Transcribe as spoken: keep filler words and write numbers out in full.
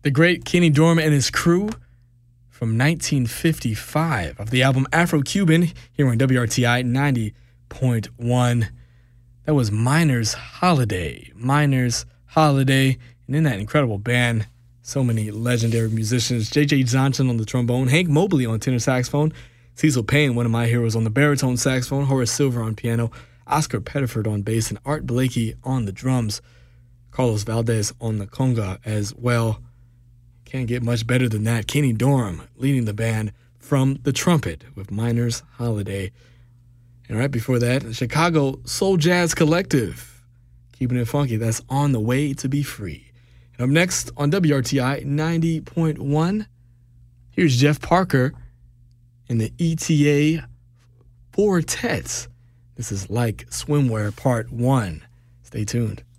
the great Kenny Dorham and his crew from nineteen fifty-five of the album Afro-Cuban here on W R T I ninety point one. That was Miner's Holiday. Miner's Holiday. And in that incredible band, so many legendary musicians. J J Johnson on the trombone, Hank Mobley on tenor saxophone, Cecil Payne, one of my heroes, on the baritone saxophone, Horace Silver on piano, Oscar Pettiford on bass, and Art Blakey on the drums. Carlos Valdez on the conga as well. Can't get much better than that. Kenny Dorham leading the band from the trumpet with Miner's Holiday. And right before that, the Chicago Soul Jazz Collective, keeping it funky. That's On the Way to Be Free. And up next on W R T I ninety point one, here's Jeff Parker and the E T A Quartet. This is Like Swimwear Part one. Stay tuned.